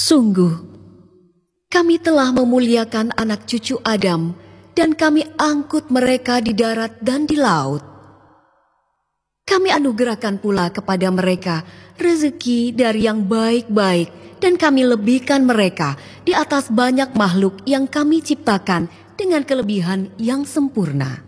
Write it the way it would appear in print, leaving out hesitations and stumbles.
Sungguh, kami telah memuliakan anak cucu Adam, dan kami angkut mereka di darat dan di laut. Kami anugerahkan pula kepada mereka rezeki dari yang baik-baik, dan kami lebihkan mereka di atas banyak makhluk yang kami ciptakan dengan kelebihan yang sempurna.